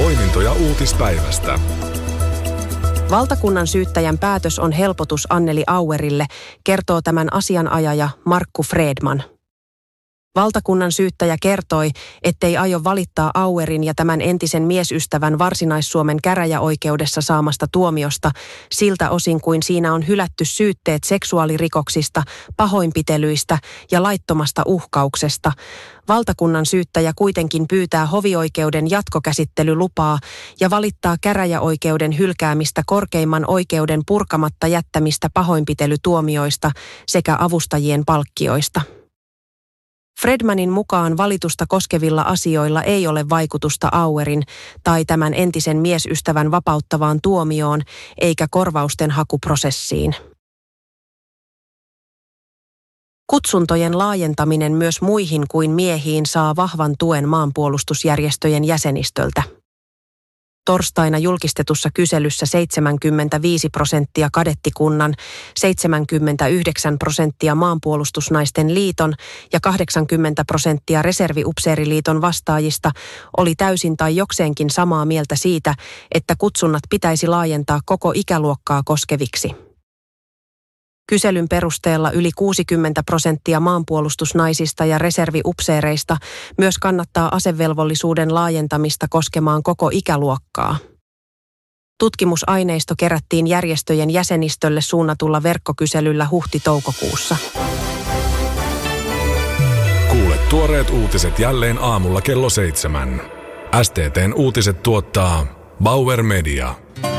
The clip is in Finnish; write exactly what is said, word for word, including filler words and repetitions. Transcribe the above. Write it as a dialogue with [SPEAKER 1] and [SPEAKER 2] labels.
[SPEAKER 1] Poimintoja uutispäivästä.
[SPEAKER 2] Valtakunnan syyttäjän päätös on helpotus Anneli Auerille, kertoo tämän asianajaja Markku Fredman. Valtakunnan syyttäjä kertoi, ettei aio valittaa Auerin ja tämän entisen miesystävän Varsinais-Suomen käräjäoikeudessa saamasta tuomiosta siltä osin kuin siinä on hylätty syytteet seksuaalirikoksista, pahoinpitelyistä ja laittomasta uhkauksesta. Valtakunnan syyttäjä kuitenkin pyytää hovioikeuden jatkokäsittelylupaa ja valittaa käräjäoikeuden hylkäämistä korkeimman oikeuden purkamatta jättämistä pahoinpitelytuomioista sekä avustajien palkkioista. Fredmanin mukaan valitusta koskevilla asioilla ei ole vaikutusta Auerin tai tämän entisen miesystävän vapauttavaan tuomioon eikä korvausten hakuprosessiin. Kutsuntojen laajentaminen myös muihin kuin miehiin saa vahvan tuen maanpuolustusjärjestöjen jäsenistöltä. Torstaina julkistetussa kyselyssä seitsemänkymmentäviisi prosenttia kadettikunnan, seitsemänkymmentäyhdeksän prosenttia maanpuolustusnaisten liiton ja kahdeksankymmentä prosenttia reserviupseeriliiton vastaajista oli täysin tai jokseenkin samaa mieltä siitä, että kutsunnat pitäisi laajentaa koko ikäluokkaa koskeviksi. Kyselyn perusteella yli kuusikymmentä prosenttia maanpuolustusnaisista ja reserviupseereista myös kannattaa asevelvollisuuden laajentamista koskemaan koko ikäluokkaa. Tutkimusaineisto kerättiin järjestöjen jäsenistölle suunnatulla verkkokyselyllä huhti-toukokuussa.
[SPEAKER 1] Kuule tuoreet uutiset jälleen aamulla kello seitsemän. S T T:n uutiset tuottaa Bauer Media.